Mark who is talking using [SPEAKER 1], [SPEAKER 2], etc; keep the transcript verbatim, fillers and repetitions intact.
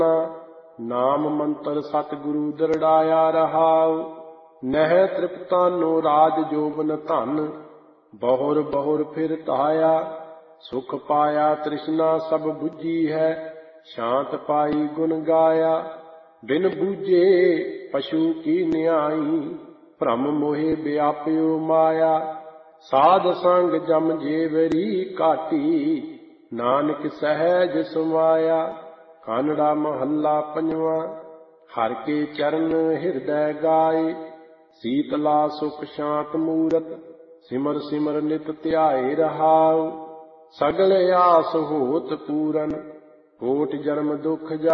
[SPEAKER 1] ਨਾਮ ਮੰਤਰ ਸਤਿਗੁਰੂ ਦਰੜਾਇਆ ਰਹਾਉ। ਨਹਿ ਤ੍ਰਿਪਤਾਨੋ ਰਾਜ ਜੋਬਨ ਧਨ, ਬਹੁਰ ਬਹੁਰ ਫਿਰ ਧਾਇਆ। ਸੁਖ ਪਾਇਆ ਤ੍ਰਿਸ਼ਨਾ ਸਭ ਬੁੱਝੀ ਹੈ, ਸ਼ਾਂਤ ਪਾਈ ਗੁਣ ਗਾਇਆ। ਬਿਨ ਬੂਝੇ ਪਸ਼ੂ ਕੀ ਨਿਆਈ, ਭ੍ਰਮ ਮੋਹਿ ਵਿਆਪਿਓ ਮਾਇਆ। ਸਾਧ ਸੰਗ ਜਮ ਜੇਵਰੀ ਘਾਟੀ, ਨਾਨਕ ਸਹਿਜ ਸਮਾਇਆ। ਕਾਨੜਾ ਮਹੱਲਾ ਪੰਜਵਾਂ। ਹਰਿ ਕੇ ਚਰਨ ਹਿਰਦੈ ਗਾਏ, ਸੀਤਲਾ ਸੁਖ ਸ਼ਾਂਤ ਮੂਰਤ। ਸਿਮਰ ਸਿਮਰ ਨਿਤ ਧਿਆਏ ਰਹਾਉ, ਸਗਲ ਆਸ ਹੋਤ ਪੂਰਨ। ਕੋਟਿ ਜਨਮ ਦੁਖ